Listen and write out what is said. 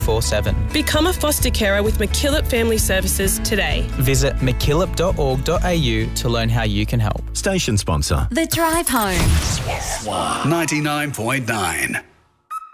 24/7. Become a foster carer with MacKillop Family Services today. Visit mckillop.org.au to learn how you can help. Station sponsor. The Drive Home. 99.9.